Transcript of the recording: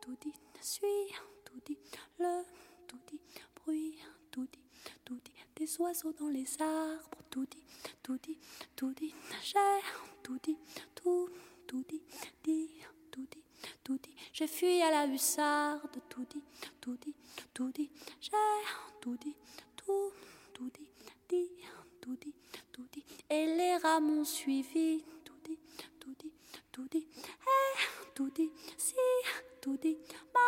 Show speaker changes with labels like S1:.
S1: tout dit, suis, tout dit, le, tout dit, bruit, tout dit, des oiseaux dans les arbres, tout dit, j'ai, tout dit, tout dit, tout dit, j'ai fui à la hussarde, tout dit, j'ai, tout dit, et les rats m'ont suivi, tout dit, et tout dit, si, tout dit,